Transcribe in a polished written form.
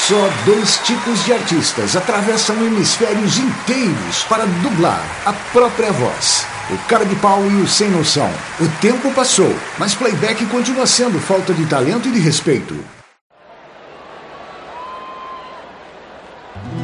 Só dois tipos de artistas atravessam hemisférios inteiros para dublar a própria voz. O cara de pau e o sem noção. O tempo passou, mas playback continua sendo falta de talento e de respeito.